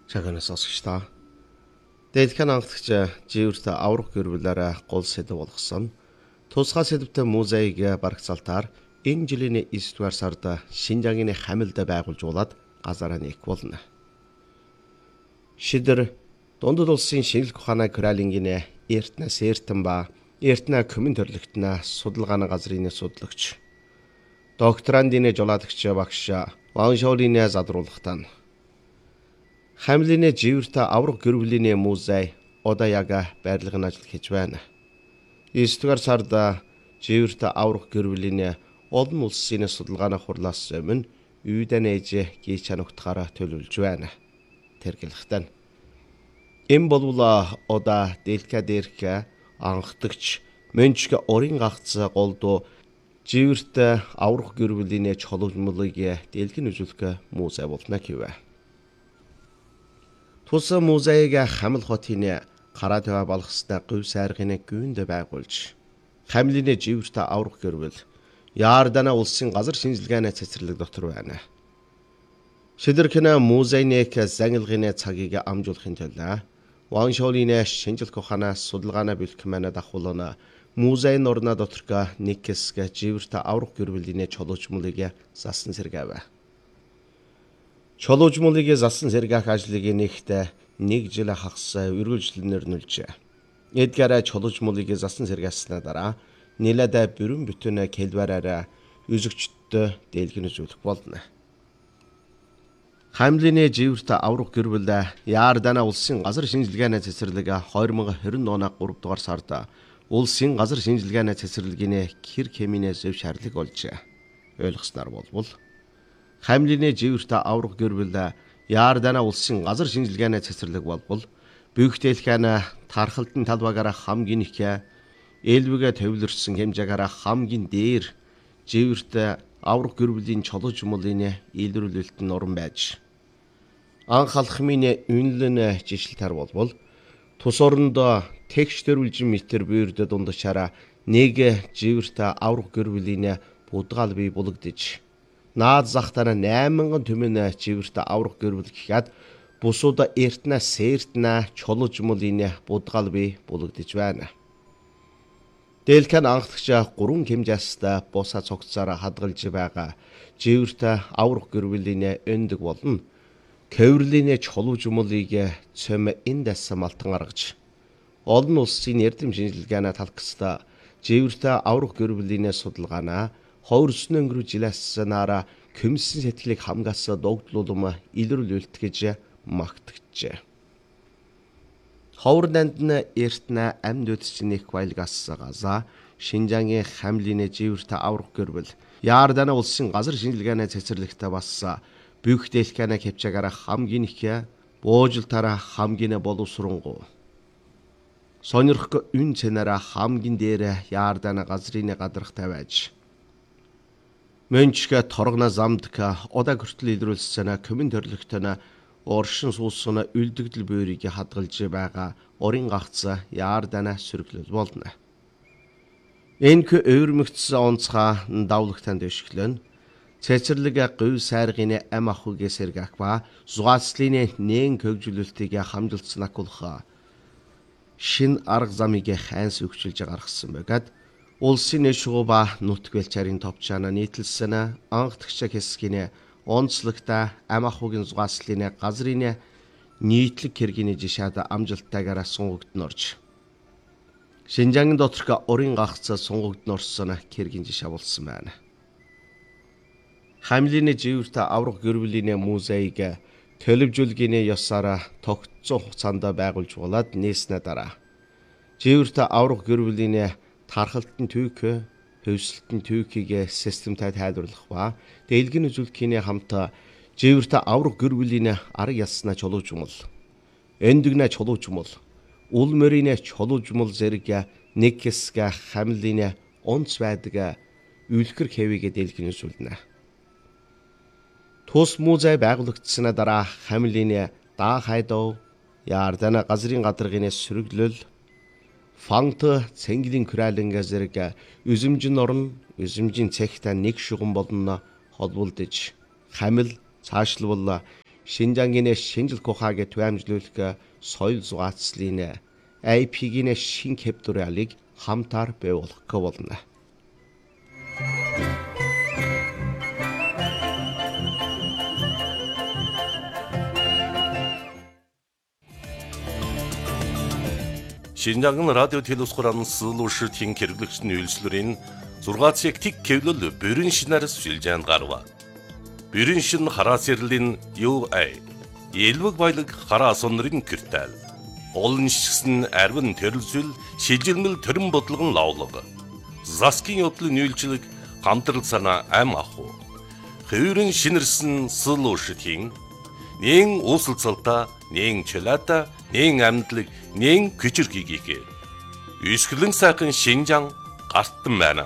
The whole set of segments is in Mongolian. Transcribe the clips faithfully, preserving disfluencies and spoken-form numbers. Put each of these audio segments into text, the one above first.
Цагаанаас осгочтаа. Дэлхийн анхдагч живэрт аврах гэрбэлээрээ гол сэдв болгосон. Тусгай сэдвтэй музейг барагцаалтаар энэ жилийн эсдүгээр сард Шинжаагийн Хамилд байгуулжуулаад газараа нээх болно. Шидэр дундад улсын шинжлэх ухааны Кралингийн Эртнэс Эртэн ба Эртнэ коммент төрлөختнө судалгааны газрын судлагч докторандын жолоодогч багш Ваншолины задруулахтан Хамлины живэрт аврах гэрбэлийн музей одоо яг байрлагын ажил хийж байна. эсдүгээр сард живэрт аврах гэрбэлийн олон улсын судалгааны хурлаас өмнө үйдэн ээж гийч ханагтахаараа төлөвлөж байна. Тэргэлэхтэн. Эм болвол одоо дэлхэ дээрх анхдагч мөнчг орин гагц голдуу живэрт аврах гэрбэлийн чоловмолыг дэлгэн үзүүлэх музей болно гэв. Тус музейг Хамил хотын Каратава балхстай говь сайргын гүнд байгуулж Хамлины живэрт аврах гэрбэл Яардана улсын газар шинжилгээний цэцэрлэг дотор байна. Шидэрхэн музейнийх зангилгын цагийг амжуулахын тулд Ваншолины шинжилгээ ухаанаас судалгааны бэлтгэмэнэ дахуулна музейн орна доторх нэг хэсэг живэрт аврах гэрбэлийн чолоочмолыг засан сэргээв. Чолоочмолыг засан сэргээх ажлыг нэгт нэг жил хагас үргэлжлэнээр нүлжээ. Эдгээр чолоочмолыг засан сэргээснээ дараа нэлээд бүрэн бүтэн хэлбэрээр үзэгчдэд дэлгэн үзүүлэх болно. Хамлины живэрт аврах гэрбэл Яардана улсын газар шинжилгээний цэцэрлэг две тысячи двадцать оны гурав дугаар сард улсын газар шинжилгээний цэцэрлэгийн хэр хэмнээ зөв шаарлыг олжээ. Ойлгосноор болбол Хамлины живэрт аврах гэрбэл Яардана улсын газар шинжилгээний цэцэрлэг болбол бүх дэлхийн тархалтын талбайгаар хамгийн их элбэгэ төвлөрсөн хэмжээгээр хамгийн дээр живэрт аврах гэрбэлийн чолоочмолын илрүүлэлт нь орон байж анх алхмын үнэлэн жишэлтэр болбол тус орондоо тэгш төрүүлжин метр буйрд дундчаараа нэг живэрт аврах гэрбэлийн будгаал бий булагдж наад захтана восемь мянган түмэн живэрт аврах гэрбэл гэхэд бусууд Эртнэс Эртнэ чолоочмолын будгаал бий булагдж байна. Дэлхэн анхдагч гурван хэмжээстэй бусаа цогцоор хадгалж байгаа живэрт аврах гэрбэлийн өндөг болон Кэврлийн чолоочмолыг цөм эндээс малтан гаргаж олон улсын эрдэм шинжилгээний талхстай живэрт аврах гэрбэлийн судалгаанаа ховөрсөн өнгөрөж жилээснаараа көмсөн сэтгэлийг хамгаас догдлуулам илрүүлэлт гэж магтагчээ. Ховрнанд нь Эртнэ амьд үдчнийг байлгаас газа Шинжаагийн Хамлины живэрт аврах гэрбэл Яардана улсын газар шинжилгээний цэцэрлэгтээ бас бүх дэлхийн хэмжээгээр хамгийн их буужилтаараа хамгийн боловсронгуй сонирхох үн цэнаараа хамгийн дээр Яардана газрын гадаргатай байж мөнчг торгона замдк одоо хүртэл илрүүлсэн коммент төрлөختөн оршин суусан үлдэгдэл буйрыг хадгалж байгаа орин гагц Яардана сөрөглөл болно. Энх өвөрмөгцсөн онцгой давлагтан дэвшгэлэн цэцэрлэг говь сайргын ам ахуйг сэргэх ба зугаацлын нээн хөгжүүлэлтийг хамжилсан акулха шин арга замыг хайнс өгчилж гаргасан байгаад улсын нэшгүү ба нутгвэлчарын товчаана нийтлсэн анхдагч хэсгийн онцлогтой ам ахуйн зугаацлын газрын нийтлэг хэргийн жишээд амжилттайгаар сунгагдсан орж Шинжаагийн доторх орин гагц сунгагдсан орсон хэргийн жишээ болсон байна. Хамлины живэрт аврах гэрбэлийн музейг төлөвжүүлгийн ёсоор тогтсон хугацаанд байгуулж болоод нээснэ дараа живэрт аврах гэрбэлийн тархалтын түүх, хөвсөлтийн түүхийг системтэй тайлбарлах ба дэлгэн үзүүлэхийн хамт живэрт аврах гэрбэлийн арга ялснаа чулуужмал, өндөгнө чулуужмал, ул мөрийн чулуужмал зэрэг нэг хэсэг Хамлины онц байдаг үлгэр хэвийг дэлгэн үзүүлнэ. Тус музей байгуулагдсанаа дараа Хамлины даа хайдов Яардана газрын гадаргын сөрөглөл фант цэнгэлийн Кралинга зэрэг үзэмжин орн үзэмжин цэгт нэг шугам болно холболдож Хамил цаашлбал Шинжангийн шинжлэх ухааг түэмжлүүлэх соёл зугаацлын эй пи-гийн шин кепдуралыг хамтаар бий болгох болно. Шинжангын радио телевизхоран сылуушртын хэрэглэгчдийн үйлчлэрийн зургаацыг тик кевлэл бүрэн шинээр сүлжээнд гарва. Бүрэн шин хараа сэрлэн ю эй элвэг баялаг хараа сонрын киртэл. Олон шигсэн арвин төрөлсөл шилжилмэл төрөн бодлогон лавлаг. Заскин явдлын үйлчлэг хамтрал санаа ам аху. Хөврөн шинэрсэн сылуушртын нэн уусалцалта нэн чөлата нэн амьдлаг нэн күчирхийгээ үсгэлэн сайхан Шинжаан гартан байна.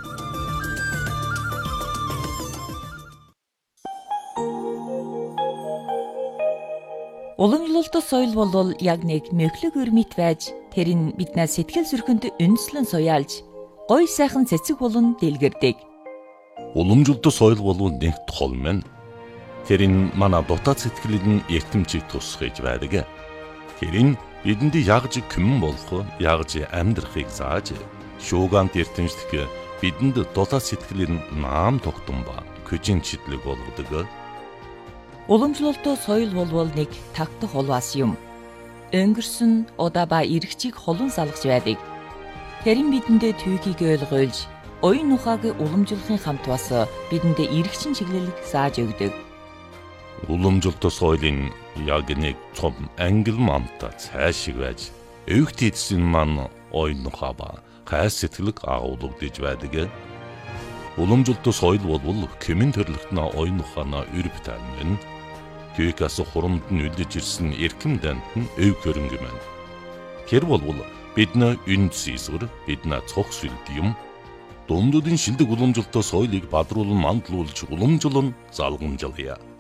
Уламжлалт соёл бол яг нэг мөхлөг өрмит байж тэр нь биднээс сэтгэл зүрхэнд үндэслэн суяалж гой сайхан цэцэг болон дэлгэрдэг. Уламжлалт соёл бол нэг тол мэн. Тэр нь манай дотоод сэтгэлийн эртэмчийг тусгаж байдаг. Тэр нь бидэнд ягж күмэн болох, ягж амьдрахыг зааж, шуугант эртэмжлэх бидэнд дотоод сэтгэлийн наам тогтсон ба күжин чидлэг болгодог. Уламжлалт соёл бол нэг тагтах улваас юм. Өнгөрсөн удаа ба эргчийг холон салгаж байдаг. Тэр нь бидэнд түүхийг ойлгуулж, оюун ухааг уламжлахын хамт бас бидэнд эргчин чиглэлийг зааж өгдөг. Уламжлалт соёлын яг нэг том ангил мамта цаашиг байж өвгт эдсэн маань оюун ухаа ба хайр сэтгэлэг агуулгадж байдаг. Уламжлалт соёл бол кемэн төрлөختнө оюун ухаанаа өрбөтөн мэн. Түүхээс хурамд нь үлдэж ирсэн эрхэм дант нь өв хөрөнгө мэн. Тэр бол бидний үнд зэсвэр бидний цогц сүлд юм. Дундуудын шилдэг уламжлалт соёлыг бадруулан мандлуулж уламжлан залгамжлая.